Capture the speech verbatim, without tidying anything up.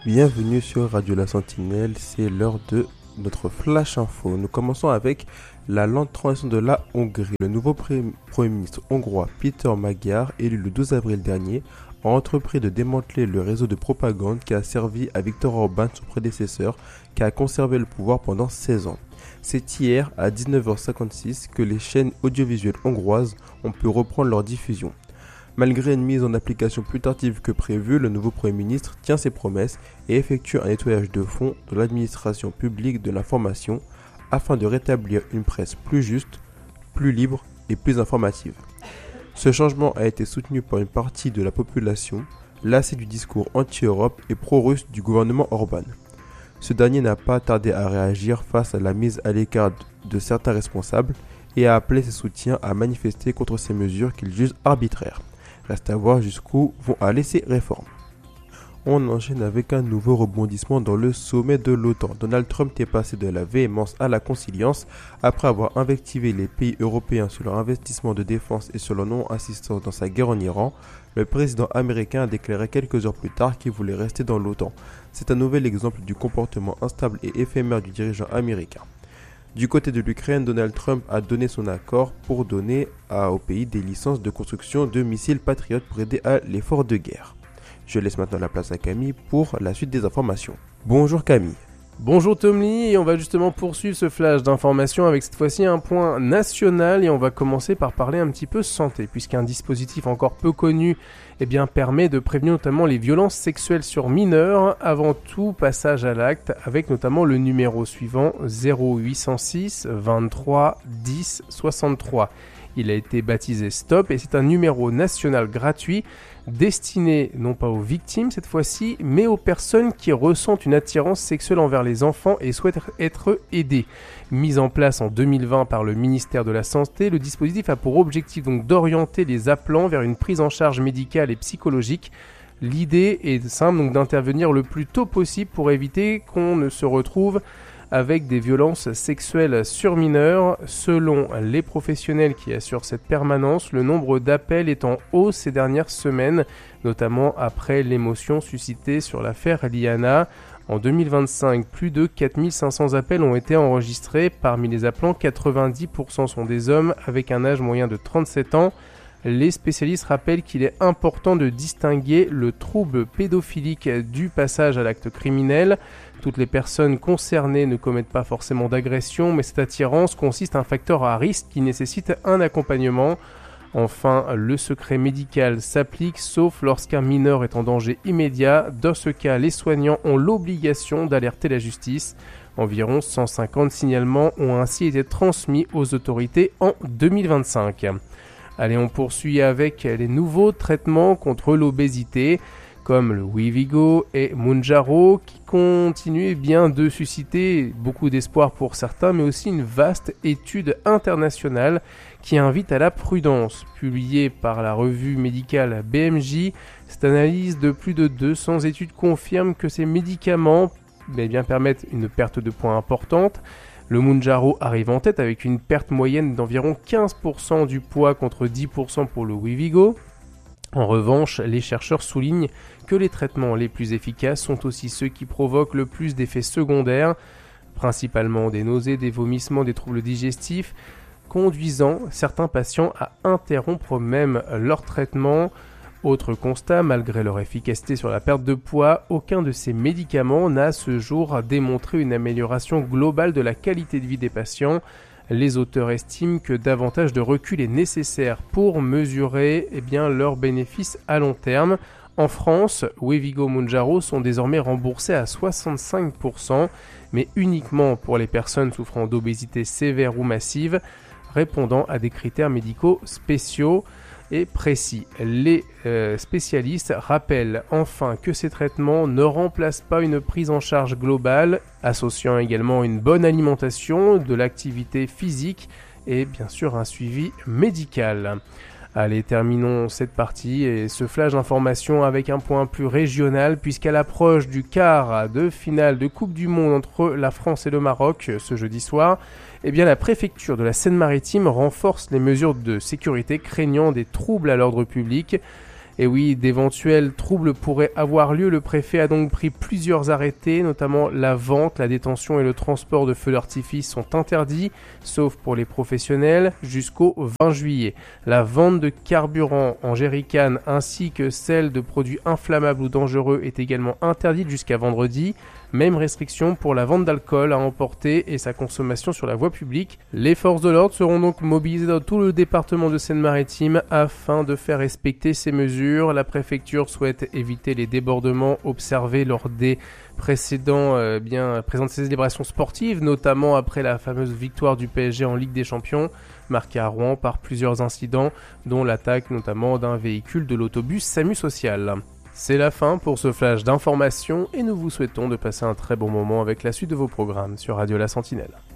Bienvenue sur Radio La Sentinelle, c'est l'heure de notre Flash Info. Nous commençons avec la lente transition de la Hongrie. Le nouveau pré- Premier ministre hongrois Péter Magyar, élu le douze avril dernier, a entrepris de démanteler le réseau de propagande qui a servi à Viktor Orban, son prédécesseur, qui a conservé le pouvoir pendant seize ans. C'est hier à dix-neuf heures cinquante-six que les chaînes audiovisuelles hongroises ont pu reprendre leur diffusion. Malgré une mise en application plus tardive que prévu, le nouveau Premier ministre tient ses promesses et effectue un nettoyage de fond de l'administration publique de l'information afin de rétablir une presse plus juste, plus libre et plus informative. Ce changement a été soutenu par une partie de la population, lassée du discours anti-Europe et pro-russe du gouvernement Orban. Ce dernier n'a pas tardé à réagir face à la mise à l'écart de certains responsables et a appelé ses soutiens à manifester contre ces mesures qu'il juge arbitraires. Reste à voir jusqu'où vont aller ces réformes. On enchaîne avec un nouveau rebondissement dans le sommet de l'OTAN. Donald Trump est passé de la véhémence à la conciliance après avoir invectivé les pays européens sur leur investissement de défense et sur leur non-assistance dans sa guerre en Iran. Le président américain a déclaré quelques heures plus tard qu'il voulait rester dans l'OTAN. C'est un nouvel exemple du comportement instable et éphémère du dirigeant américain. Du côté de l'Ukraine, Donald Trump a donné son accord pour donner à, au pays des licences de construction de missiles Patriot pour aider à l'effort de guerre. Je laisse maintenant la place à Camille pour la suite des informations. Bonjour Camille. Bonjour Tommy, et on va justement poursuivre ce flash d'informations avec cette fois-ci un point national et on va commencer par parler un petit peu santé puisqu'un dispositif encore peu connu eh bien, permet de prévenir notamment les violences sexuelles sur mineurs avant tout passage à l'acte avec notamment le numéro suivant zéro huit cent six vingt-trois dix soixante-trois. Il a été baptisé Stop et c'est un numéro national gratuit destiné non pas aux victimes cette fois-ci, mais aux personnes qui ressentent une attirance sexuelle envers les enfants et souhaitent être aidées. Mis en place en deux mille vingt par le ministère de la Santé, le dispositif a pour objectif donc d'orienter les appelants vers une prise en charge médicale et psychologique. L'idée est simple, donc d'intervenir le plus tôt possible pour éviter qu'on ne se retrouve avec des violences sexuelles sur mineurs. Selon les professionnels qui assurent cette permanence, le nombre d'appels est en hausse ces dernières semaines, notamment après l'émotion suscitée sur l'affaire Liana. En deux mille vingt-cinq, plus de quatre mille cinq cents appels ont été enregistrés. Parmi les appelants, quatre-vingt-dix pour cent sont des hommes avec un âge moyen de trente-sept ans. Les spécialistes rappellent qu'il est important de distinguer le trouble pédophilique du passage à l'acte criminel. Toutes les personnes concernées ne commettent pas forcément d'agression, mais cette attirance consiste à un facteur à risque qui nécessite un accompagnement. Enfin, le secret médical s'applique sauf lorsqu'un mineur est en danger immédiat. Dans ce cas, les soignants ont l'obligation d'alerter la justice. Environ cent cinquante signalements ont ainsi été transmis aux autorités en deux mille vingt-cinq. Allez, on poursuit avec les nouveaux traitements contre l'obésité, comme le Wevigo et Mounjaro, qui continuent bien de susciter beaucoup d'espoir pour certains, mais aussi une vaste étude internationale qui invite à la prudence. Publiée par la revue médicale B M J, cette analyse de plus de deux cents études confirme que ces médicaments eh bien, permettent une perte de poids importante. Le Mounjaro arrive en tête avec une perte moyenne d'environ quinze pour cent du poids contre dix pour cent pour le Wevigo. En revanche, les chercheurs soulignent que les traitements les plus efficaces sont aussi ceux qui provoquent le plus d'effets secondaires, principalement des nausées, des vomissements, des troubles digestifs, conduisant certains patients à interrompre même leur traitement. Autre constat, malgré leur efficacité sur la perte de poids, aucun de ces médicaments n'a à ce jour démontré une amélioration globale de la qualité de vie des patients. Les auteurs estiment que davantage de recul est nécessaire pour mesurer eh bien, leurs bénéfices à long terme. En France, Wevigo Mounjaro sont désormais remboursés à soixante-cinq pour cent, mais uniquement pour les personnes souffrant d'obésité sévère ou massive, répondant à des critères médicaux spéciaux et précis. Les euh, spécialistes rappellent enfin que ces traitements ne remplacent pas une prise en charge globale, associant également une bonne alimentation, de l'activité physique et bien sûr un suivi médical. Allez, terminons cette partie et ce flash d'information avec un point plus régional puisqu'à l'approche du quart de finale de Coupe du Monde entre la France et le Maroc ce jeudi soir, eh bien la préfecture de la Seine-Maritime renforce les mesures de sécurité craignant des troubles à l'ordre public. Et oui, d'éventuels troubles pourraient avoir lieu. Le préfet a donc pris plusieurs arrêtés, notamment la vente, la détention et le transport de feux d'artifice sont interdits, sauf pour les professionnels, jusqu'au vingt juillet. La vente de carburant en jerrycan ainsi que celle de produits inflammables ou dangereux est également interdite jusqu'à vendredi. Même restriction pour la vente d'alcool à emporter et sa consommation sur la voie publique. Les forces de l'ordre seront donc mobilisées dans tout le département de Seine-Maritime afin de faire respecter ces mesures. La préfecture souhaite éviter les débordements observés lors des précédents, euh, bien, présentes célébrations sportives, notamment après la fameuse victoire du P S G en Ligue des Champions, marquée à Rouen par plusieurs incidents, dont l'attaque notamment d'un véhicule de l'autobus SAMU Social. C'est la fin pour ce flash d'information et nous vous souhaitons de passer un très bon moment avec la suite de vos programmes sur Radio La Sentinelle.